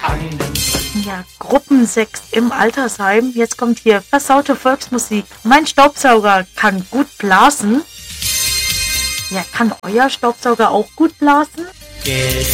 Ja, Gruppensex im Altersheim. Jetzt kommt hier versaute Volksmusik. Mein Staubsauger kann gut blasen. Ja, kann euer Staubsauger auch gut blasen?